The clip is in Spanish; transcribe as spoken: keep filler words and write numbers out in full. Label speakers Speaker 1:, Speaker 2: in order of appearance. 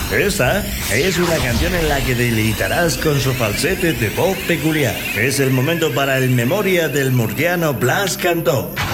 Speaker 1: Esta es una canción en la que deleitarás con su falsete de voz peculiar. Es el momento para el memoria del murciano Blas Cantó.